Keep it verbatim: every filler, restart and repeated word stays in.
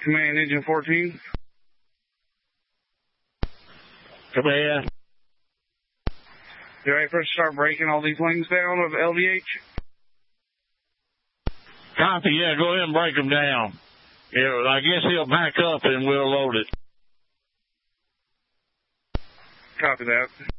Command engine fourteen. Command. You ready for us to start breaking all these wings down of L V H? Copy, yeah, go ahead and break them down. Yeah, I guess he'll back up and we'll load it. Copy that.